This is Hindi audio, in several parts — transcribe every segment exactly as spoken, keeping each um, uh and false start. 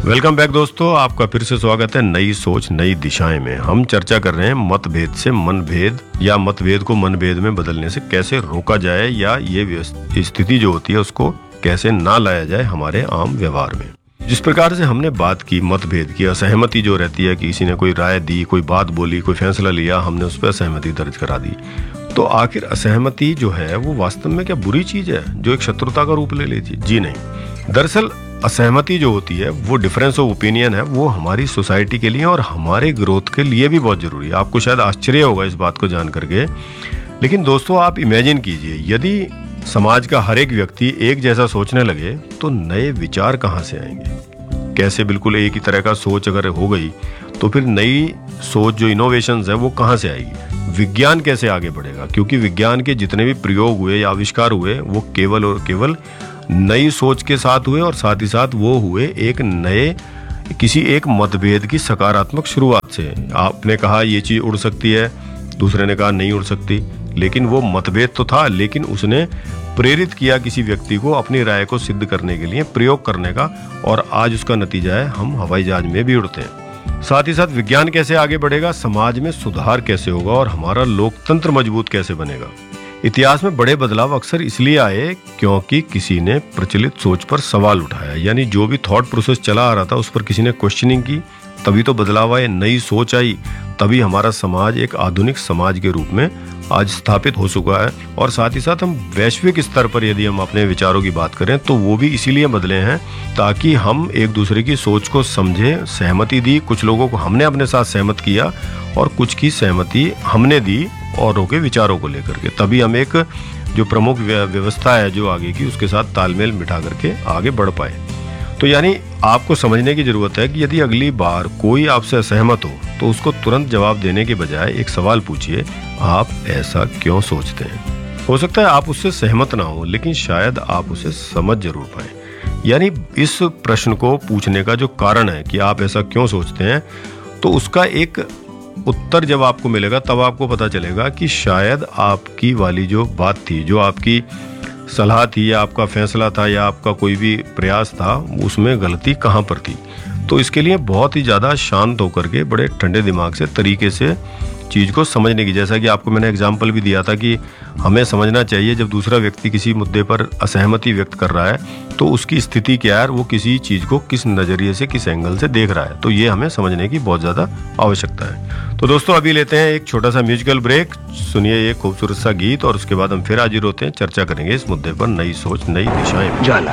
वेलकम बैक दोस्तों, आपका फिर से स्वागत है नई सोच नई दिशाएं में। हम चर्चा कर रहे हैं मतभेद से मनभेद या मतभेद को मनभेद में बदलने से कैसे रोका जाए या ये स्थिति जो होती है उसको कैसे ना लाया जाए हमारे आम व्यवहार में। जिस प्रकार से हमने बात की मतभेद की, असहमति जो रहती है कि किसी ने कोई राय दी, कोई बात बोली, कोई फैसला लिया, हमने उस पर असहमति दर्ज करा दी। तो आखिर असहमति जो है वो वास्तव में क्या बुरी चीज है जो एक शत्रुता का रूप ले लेती है? जी नहीं। दरअसल असहमति जो होती है वो डिफरेंस ऑफ ओपिनियन है, वो हमारी सोसाइटी के लिए और हमारे ग्रोथ के लिए भी बहुत जरूरी है। आपको शायद आश्चर्य होगा इस बात को जान करके, लेकिन दोस्तों आप इमेजिन कीजिए यदि समाज का हर एक व्यक्ति एक जैसा सोचने लगे तो नए विचार कहाँ से आएंगे? कैसे बिल्कुल एक ही तरह का सोच अगर हो गई तो फिर नई सोच जो इनोवेशंस है वो कहाँ से आएगी? विज्ञान कैसे आगे बढ़ेगा? क्योंकि विज्ञान के जितने भी प्रयोग हुए या आविष्कार हुए वो केवल और केवल नई सोच के साथ हुए और साथ ही साथ वो हुए एक नए किसी एक मतभेद की सकारात्मक शुरुआत से। आपने कहा ये चीज उड़ सकती है, दूसरे ने कहा नहीं उड़ सकती, लेकिन वो मतभेद तो था, लेकिन उसने प्रेरित किया किसी व्यक्ति को अपनी राय को सिद्ध करने के लिए प्रयोग करने का, और आज उसका नतीजा है हम हवाई जहाज में भी उड़ते हैं। साथ ही साथ विज्ञान कैसे आगे बढ़ेगा, समाज में सुधार कैसे होगा और हमारा लोकतंत्र मजबूत कैसे बनेगा। इतिहास में बड़े बदलाव अक्सर इसलिए आए क्योंकि किसी ने प्रचलित सोच पर सवाल उठाया, यानी जो भी थॉट प्रोसेस चला आ रहा था उस पर किसी ने क्वेश्चनिंग की, तभी तो बदलाव आए, नई सोच आई, तभी हमारा समाज एक आधुनिक समाज के रूप में आज स्थापित हो चुका है। और साथ ही साथ हम वैश्विक स्तर पर यदि हम अपने विचारों की बात करें तो वो भी इसीलिए बदले हैं ताकि हम एक दूसरे की सोच को समझे, सहमति दी, कुछ लोगों को हमने अपने साथ सहमत किया और कुछ की सहमति हमने दी औरों के विचारों को लेकर के, तभी हम एक जो प्रमुख व्यवस्था है जो आगे की उसके साथ तालमेल बिठा करके आगे बढ़ पाए। तो यानी आपको समझने की जरूरत है कि यदि अगली बार कोई आपसे असहमत हो तो उसको तुरंत जवाब देने के बजाय एक सवाल पूछिए, आप ऐसा क्यों सोचते हैं? हो सकता है आप उससे सहमत ना हो, लेकिन शायद आप उसे समझ जरूर पाए। यानी इस प्रश्न को पूछने का जो कारण है कि आप ऐसा क्यों सोचते हैं, तो उसका एक उत्तर जब आपको मिलेगा तब आपको पता चलेगा कि शायद आपकी वाली जो बात थी, जो आपकी सलाह थी या आपका फैसला था या आपका कोई भी प्रयास था, उसमें गलती कहाँ पर थी। तो इसके लिए बहुत ही ज़्यादा शांत होकर के बड़े ठंडे दिमाग से तरीके से चीज़ को समझने की, जैसा कि आपको मैंने एग्जाम्पल भी दिया था कि हमें समझना चाहिए जब दूसरा व्यक्ति किसी मुद्दे पर असहमति व्यक्त कर रहा है तो उसकी स्थिति क्या है, वो किसी चीज़ को किस नज़रिए से, किस एंगल से देख रहा है। तो ये हमें समझने की बहुत ज़्यादा आवश्यकता है। तो दोस्तों अभी लेते हैं एक छोटा सा म्यूजिकल ब्रेक, सुनिए एक खूबसूरत सा गीत और उसके बाद हम फिर हाजिर होते हैं, चर्चा करेंगे इस मुद्दे पर नई सोच नई दिशाएं। ज्वाला,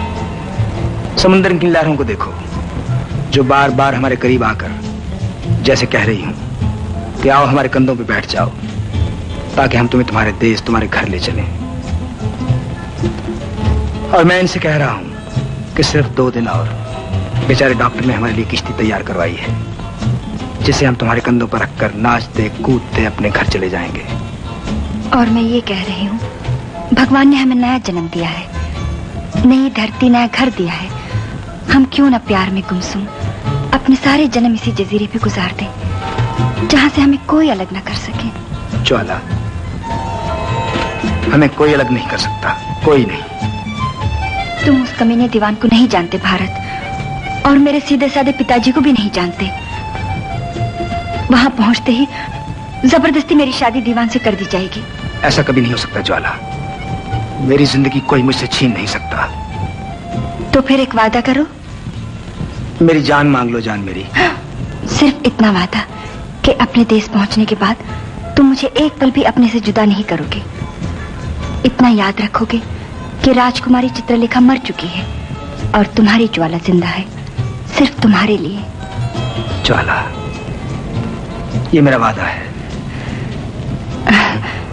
समुद्र की लहरों को देखो जो बार बार हमारे करीब आकर जैसे कह रही हूँ कि आओ हमारे कंधों पे बैठ जाओ ताकि हम तुम्हें तुम्हारे देश, तुम्हारे घर ले चलें। और मैं इनसे कह रहा हूं कि सिर्फ दो दिन और। बेचारे डॉक्टर ने हमारे लिए किश्ती तैयार करवाई है जिसे हम तुम्हारे कंधों पर रखकर नाचते कूदते अपने घर चले जाएंगे। और मैं ये कह रही हूँ, भगवान ने हमें नया जन्म दिया है, नई धरती, नया घर दिया है। हम क्यों न प्यार में गुमसुम अपने सारे जन्म इसी जजीरे पे गुजार दें जहाँ से हमें कोई अलग न कर सके। ज्वाला, हमें कोई अलग नहीं कर सकता, कोई नहीं। तुम उस कमीने दीवान को नहीं जानते भारत, और मेरे सीधे साधे पिताजी को भी नहीं जानते। वहां पहुंचते ही जबरदस्ती मेरी शादी दीवान से कर दी जाएगी। ऐसा कभी नहीं हो सकता ज्वाला, मेरी जिंदगी कोई मुझसे छीन नहीं सकता। तो फिर एक वादा करो। मेरी जान मांग लो, जान मेरी। सिर्फ इतना वादा कि अपने देश पहुंचने के बाद तुम मुझे एक पल भी अपने से जुदा नहीं करोगे। इतना याद रखोगे कि राजकुमारी चित्रलेखा मर चुकी है और तुम्हारी ज्वाला जिंदा है, सिर्फ तुम्हारे लिए। ज्वाला, ये मेरा वादा है।